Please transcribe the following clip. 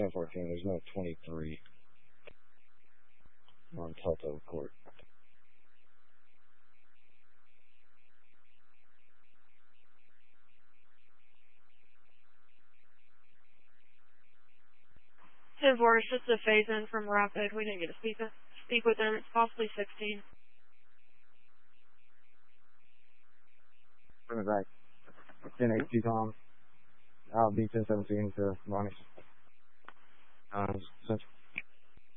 1014. There's no 23 on Telto Court. It's just a phase in from Rapid. We didn't get to speak with them. It's possibly 16. Bring it back. 10-8 Tom. I'll be 10-17 to Ronnie. Central.